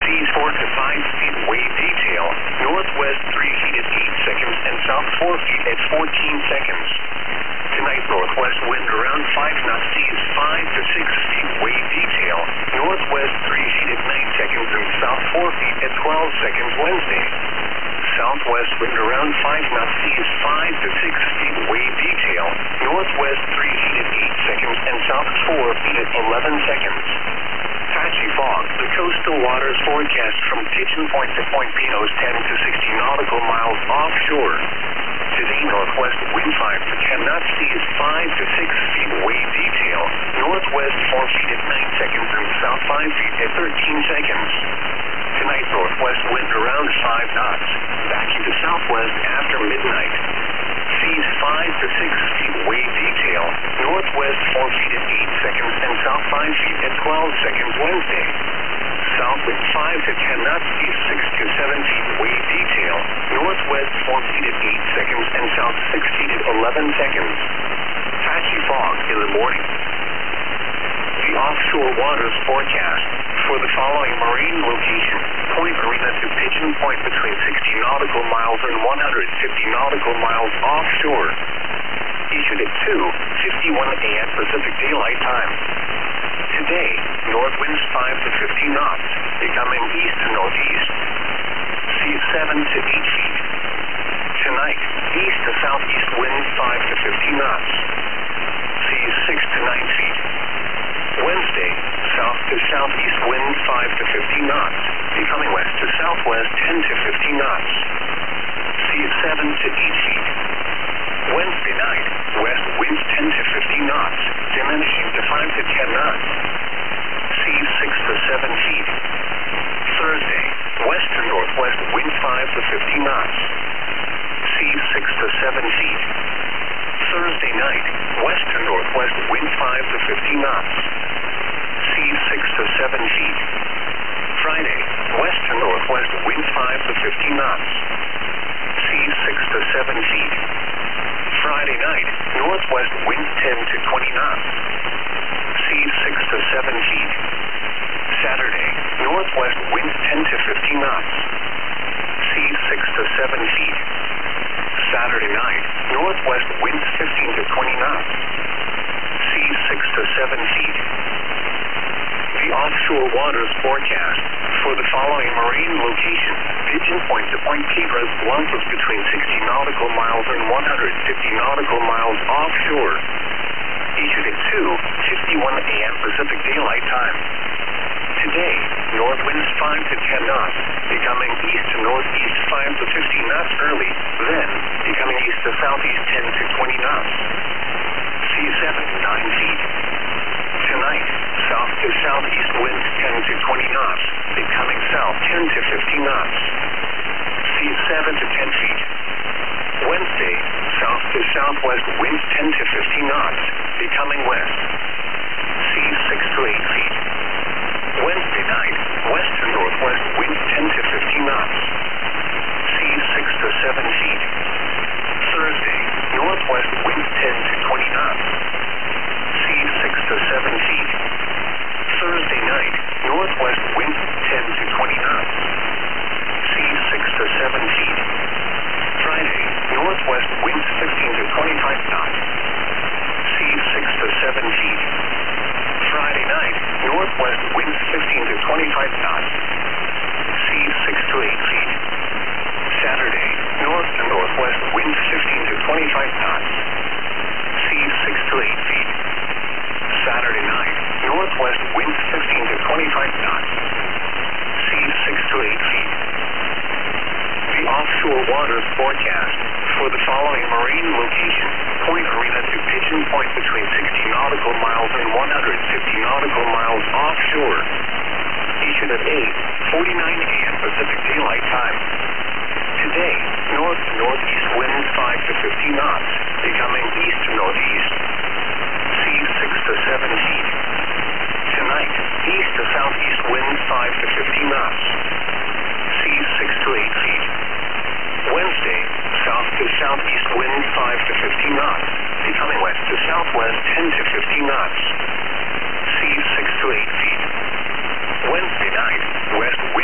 Seas 4 to 5 feet, wave detail. Northwest 3 feet at 8 seconds and south 4 feet at 14 seconds. Tonight, northwest wind around 5 knots, seas 5 to 6 feet, wave detail. Northwest 3 feet at 9 seconds and south 4 feet at 12 seconds Wednesday. Southwest wind around 5 knots, seas 5 to 6 feet, wave detail. Northwest 3 feet at 8 seconds and south 4 feet at 11 seconds. Patchy fog. The coastal waters forecast from Pigeon Point to Point Pinos 10 to 60 nautical miles offshore. Today, northwest wind 5 to 10 knots, seas 5 to 6 feet, wave detail. Northwest 4 feet at 9 seconds and south 5 feet at 13 seconds. Tonight, northwest wind around 5 knots. Backing to southwest after midnight. Seas 5 to 6 feet, wave detail. Northwest 4 feet at 8 seconds and south 5 feet at 12 seconds Wednesday. South wind 5 to 10 knots, seas 6 to 7 feet, wave detail. Northwest 4 feet at 8 seconds and south 6 feet at 11 seconds. Patchy fog in the morning. The offshore waters forecast for the following marine location: Point Arena to Pigeon Point between 60 nautical miles and 150 nautical miles offshore. Issued at 2:51 a.m. Pacific Daylight Time. Today, north winds 5 to 50 knots, becoming east to northeast. Seas 7 to 8 feet. Tonight, east to southeast winds 5 to 50 knots. Seas 6 to 9 feet. Wednesday, south to southeast wind 5 to 50 knots, becoming west to southwest 10 to 50 knots. Seas 7 to 8 feet. Wednesday night, west winds 10 to 50 knots, diminishing to 5 to 10 knots. Seas 6 to 7 feet. Thursday, west to northwest winds 5 to 50 knots. Seas 6 to 7 feet. Thursday night, west to northwest winds 5 to 50 knots. Seas 6 to 7 feet. Friday, west to northwest winds 5 to 50 knots. Seas 6 to 7 feet. Friday night, northwest winds 10 to 20 knots. Seas 6 to 7 feet. Saturday, northwest winds 10 to 50 knots. Seas 6 to 7 feet. Saturday night, northwest winds 15 to 20 knots. Seas 6 to 7 feet. The offshore waters forecast for the following marine location: Pigeon Point to Point Pedras Blancas between 60 nautical miles and 150 nautical miles offshore. Issued at 2:51 a.m. Pacific Daylight Time. Today, north winds 5 to 10 knots, becoming east to northeast 5 to 15 knots early, then becoming east to southeast 10 to 20 knots. Seas 7 to 9 feet. Tonight, south to southeast winds 10 to 20 knots, becoming south 10 to 15 knots. Seas 7 to 10 feet. Wednesday, south to southwest winds 10 to 15 knots, becoming west. Seas 6 to 8 feet. Wednesday night, west to northwest winds 10 to 15 knots. Seas 6 to 7 feet. Thursday, northwest winds 10 to 20 knots. Seas 6 to 7 feet. Thursday night, northwest winds 10 to 20 knots. Seas 6 to 7 feet. Friday, northwest winds 15 to 25 knots. Seas 6 to 7 feet. Friday night, northwest winds 15 to 25 knots. Seas 6 to 8 feet. Saturday, north to northwest winds 15 to 25 knots. Seas 6 to 8 feet. Saturday night, northwest winds 15 to 25 knots. Seas 6 to 8 feet. The offshore waters forecast for the following marine location: Point Arena to Pigeon Point between 60 nautical miles and 150 nautical miles offshore. Issued at 8:49 a.m. Pacific Daylight Time. Today, north to northeast winds 5 to 50 knots, becoming east to northeast. Seas 6 to 7 feet. Tonight, east to southeast winds 5 to 50 knots.